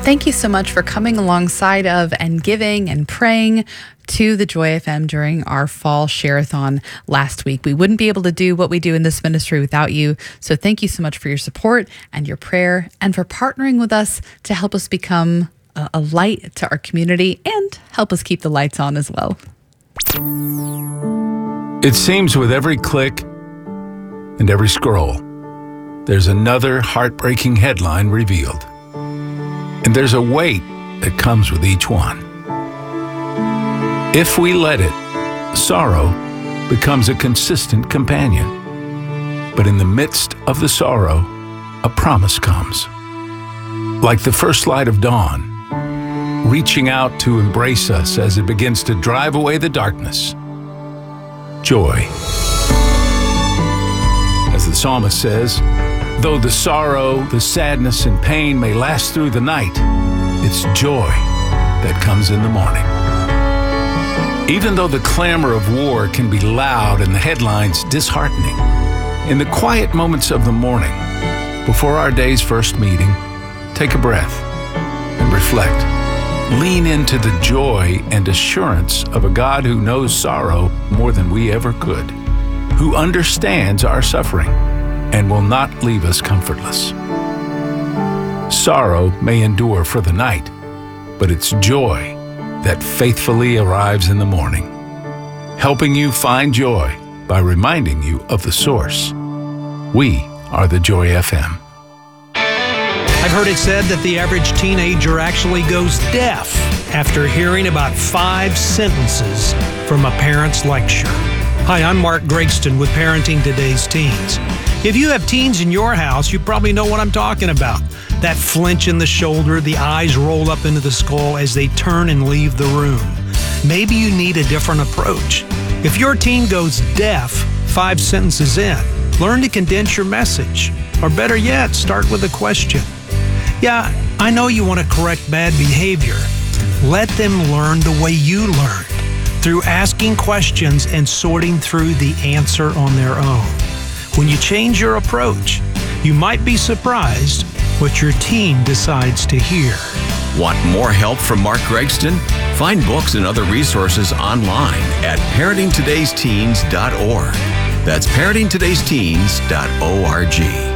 Thank you so much for coming alongside of and giving and praying to the Joy FM during our fall share-a-thon last week. We wouldn't be able to do what we do in this ministry without you. So thank you so much for your support and your prayer and for partnering with us to help us become a light to our community and help us keep the lights on as well. It seems with every click and every scroll, there's another heartbreaking headline revealed. And there's a weight that comes with each one. If we let it, sorrow becomes a consistent companion. But in the midst of the sorrow, a promise comes. Like the first light of dawn, reaching out to embrace us as it begins to drive away the darkness. Joy. As the psalmist says, though the sorrow, the sadness, and pain may last through the night, it's joy that comes in the morning. Even though the clamor of war can be loud and the headlines disheartening, in the quiet moments of the morning, before our day's first meeting, take a breath and reflect. Lean into the joy and assurance of a God who knows sorrow more than we ever could, who understands our suffering and will not leave us comfortless. Sorrow may endure for the night, but it's joy that faithfully arrives in the morning, helping you find joy by reminding you of the source. We are the Joy FM. I've heard it said that the average teenager actually goes deaf after hearing about 5 sentences from a parent's lecture. Hi, I'm Mark Gregston with Parenting Today's Teens. If you have teens in your house, you probably know what I'm talking about. That flinch in the shoulder, the eyes roll up into the skull as they turn and leave the room. Maybe you need a different approach. If your teen goes deaf 5 sentences in, learn to condense your message. Or better yet, start with a question. Yeah, I know you want to correct bad behavior. Let them learn the way you learned, through asking questions and sorting through the answer on their own. When you change your approach, you might be surprised what your teen decides to hear. Want more help from Mark Gregston? Find books and other resources online at parentingtodaysteens.org. That's parentingtodaysteens.org.